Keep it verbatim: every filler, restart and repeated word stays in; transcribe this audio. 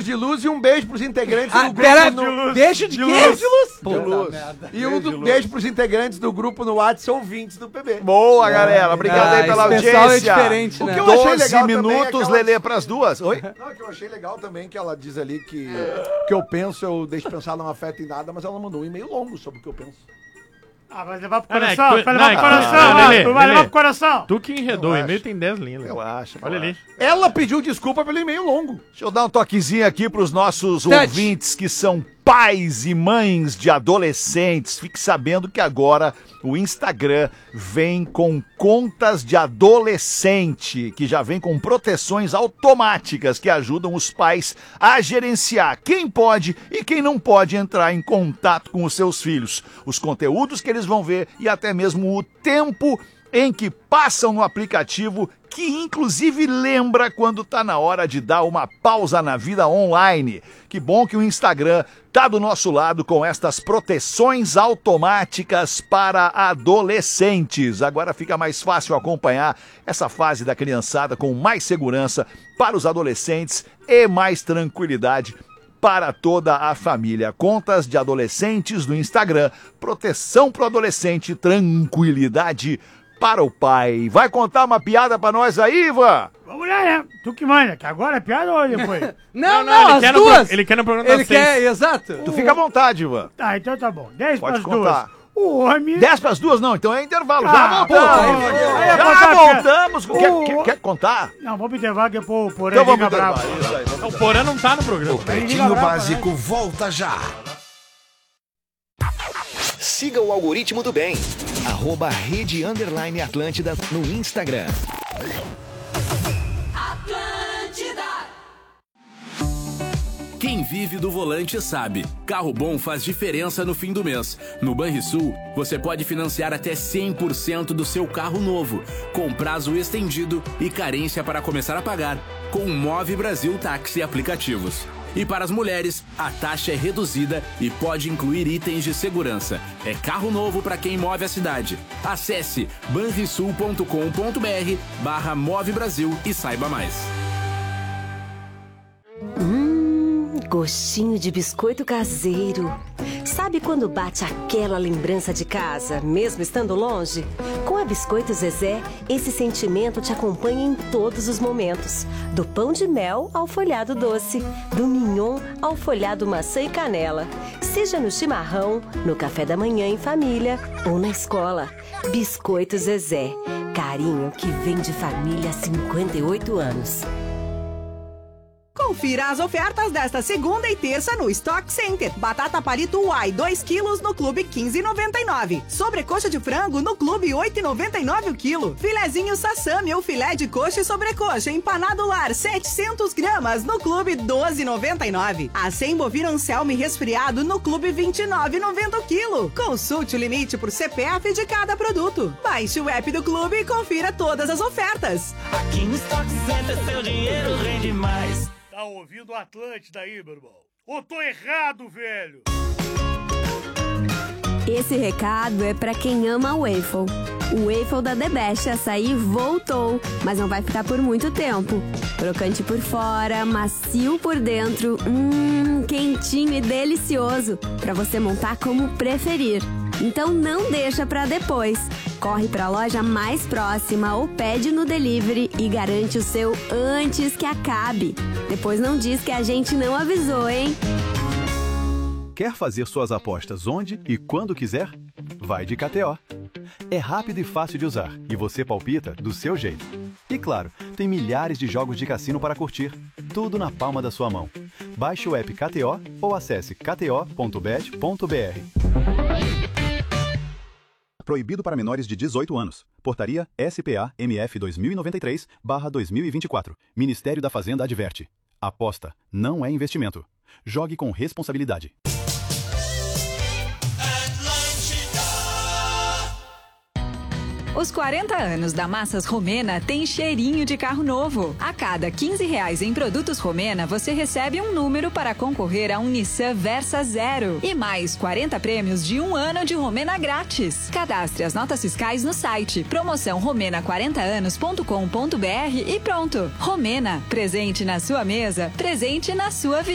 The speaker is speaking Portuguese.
de luz e um beijo pros integrantes Ah, do grupo. pera, no... beijo de, de quê? luz. De luz? De Puta luz. merda. E um Beijo do- de luz. beijo pros integrantes do grupo no WhatsApp, ouvintes do P B. Boa, galera. Obrigado Ah, aí pela esse pessoal audiência. é diferente, O né? que eu achei doze legal também é minutos, aquela- Lelê, pras duas. Oi? Não, que eu achei legal também que ela diz ali que o que eu penso, eu deixo pensar, não afeta em nada, mas ela mandou um e-mail longo sobre o que eu penso. Ah, vai levar pro Ah, não, é coração, que tu- vai não, levar é pro que- coração, ah, ah, Lelê, tu vai levar Lelê. pro coração. Tu que enredou, o Eu e-mail acho. tem dez linhas. Eu acho. Olha eu ali. acho. Ela pediu desculpa pelo e-mail longo. Deixa eu dar um toquezinho aqui pros nossos Touch. ouvintes que são pais e mães de adolescentes. Fique sabendo que agora o Instagram vem com contas de adolescente, que já vem com proteções automáticas que ajudam os pais a gerenciar quem pode e quem não pode entrar em contato com os seus filhos, os conteúdos que eles vão ver e até mesmo o tempo em que passam no aplicativo, que inclusive lembra quando tá na hora de dar uma pausa na vida online. Que bom que o Instagram tá do nosso lado com estas proteções automáticas para adolescentes. Agora fica mais fácil acompanhar essa fase da criançada com mais segurança para os adolescentes e mais tranquilidade para toda a família. Contas de adolescentes no Instagram, proteção pro adolescente, tranquilidade para o pai. Vai contar uma piada pra nós aí, Ivan? Vamos lá, né? Tu que manda, que agora é piada ou depois? Não, não, Não, não, ele as quer no duas. pro- ele quer no programa Ele das seis. quer, exato. Tu fica à vontade, Ivan. Tá, então tá bom. dez Pode pras duas. contar. O homem... Dez pras duas, não, então é intervalo. Ah, Já voltamos. pô, aí é Já contar, voltamos. cara. Quer, O- quer- quer contar? Não, vamos pro intervalo que é pro Porém Então vamos Liga intervalo. Brava. Isso aí, vamos O Porã não tá no programa. Pretinho Básico volta já. Siga o algoritmo do bem. Arroba Rede Underline Atlântida no Instagram. Quem vive do volante sabe. Carro bom faz diferença no fim do mês. No Banrisul, você pode financiar até cem por cento do seu carro novo, com prazo estendido e carência para começar a pagar, com o Move Brasil Táxi Aplicativos. E para as mulheres, a taxa é reduzida e pode incluir itens de segurança. É carro novo para quem move a cidade. Acesse banrisul ponto com ponto br barra Move Brasil e saiba mais. Hum, gostinho de biscoito caseiro. Sabe quando bate aquela lembrança de casa, mesmo estando longe? Com a Biscoito Zezé, esse sentimento te acompanha em todos os momentos. Do pão de mel ao folhado doce, do mignon ao folhado maçã e canela. Seja no chimarrão, no café da manhã em família ou na escola. Biscoito Zezé, carinho que vem de família há cinquenta e oito anos. Confira as ofertas desta segunda e terça no Stock Center. Batata palito Uai, dois quilos no Clube quinze e noventa e nove. Sobrecoxa de frango no Clube oito e noventa e nove o quilo. Filezinho Sassami ou filé de coxa e sobrecoxa empanado lar setecentos gramas no Clube doze e noventa e nove. Acém bovino Anselme resfriado no Clube vinte e nove e noventa o quilo. Consulte o limite por C P F de cada produto. Baixe o app do Clube e confira todas as ofertas. Aqui no Stock Center seu dinheiro rende mais. Tá ouvindo o Atlântida aí, meu irmão? Ou tô errado, velho? Esse recado é pra quem ama o waffle. O waffle da The Best Açaí voltou, mas não vai ficar por muito tempo. Crocante por fora, macio por dentro, hum, quentinho e delicioso, pra você montar como preferir. Então não deixa pra depois. Corre pra loja mais próxima ou pede no delivery e garante o seu antes que acabe. Depois não diz que a gente não avisou, hein? Quer fazer suas apostas onde e quando quiser? Vai de K T O. É rápido e fácil de usar e você palpita do seu jeito. E claro, tem milhares de jogos de cassino para curtir, tudo na palma da sua mão. Baixe o app K T O ou acesse k t o ponto bet ponto b r. Proibido para menores de dezoito anos. Portaria S P A M F dois mil e noventa e três barra dois mil e vinte e quatro. Ministério da Fazenda adverte. Aposta não é investimento. Jogue com responsabilidade. Os quarenta anos da Massas Romena tem cheirinho de carro novo. A cada quinze reais em produtos Romena, você recebe um número para concorrer a um Nissan Versa Zero. E mais quarenta prêmios de um ano de Romena grátis. Cadastre as notas fiscais no site promoção romena quarenta anos ponto com ponto br e pronto. Romena, presente na sua mesa, presente na sua vida.